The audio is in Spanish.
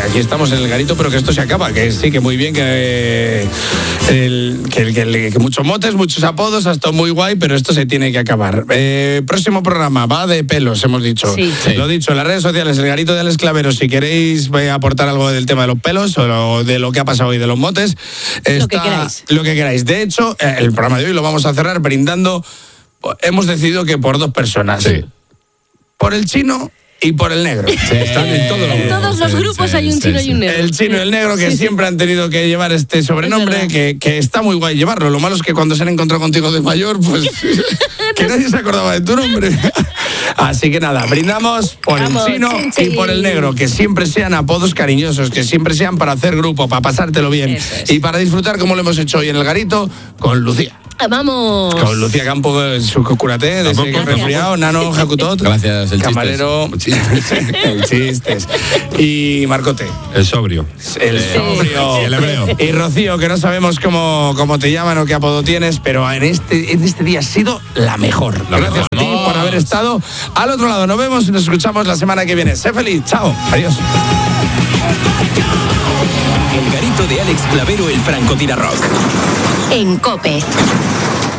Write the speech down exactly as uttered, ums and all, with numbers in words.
aquí estamos en el garito, pero que esto se acaba, que sí, que muy bien, que, el, que, que, que muchos motes, muchos apodos, hasta muy guay, pero esto se tiene que acabar. Eh, próximo programa va de pelos, hemos dicho. Sí. Sí. Lo dicho, en las redes sociales, el garito de Alex Clavero, si queréis eh, aportar algo del tema de los pelos o lo, de lo que ha pasado hoy de los motes, está, lo que queráis. Lo que queráis. De hecho, eh, el programa de hoy lo vamos a cerrar brindando, hemos decidido que por dos personas. Sí. Por el chino y por el negro. Sí, están en todos los En grupos. todos los Sí, grupos sí, hay un sí, chino sí. y un negro. El chino y el negro, que Sí, sí. siempre han tenido que llevar este sobrenombre, Es que, que está muy guay llevarlo. Lo malo es que cuando se han encontrado contigo de mayor, pues que nadie se acordaba de tu nombre. Así que nada, brindamos por Vamos, el chino chin, y chin. por el negro, que siempre sean apodos cariñosos, que siempre sean para hacer grupo, para pasártelo bien Eso es. y para disfrutar como lo hemos hecho hoy en el garito con Lucía. Vamos. Con Lucía Campo, su curate, de ese que Gracias. resfriado, Nano, Jacutot. Gracias, el Camarero, el chistes. Y Marcote, El sobrio. el sobrio. Y el hebreo. Y Rocío, que no sabemos cómo, cómo te llaman o qué apodo tienes, pero en este, en este día has sido la mejor. La Gracias mejor. a ti por haber estado al otro lado. Nos vemos y nos escuchamos la semana que viene. Sé feliz. Chao. Adiós. El garito de Alex Clavero, el francotirador rock. En COPE.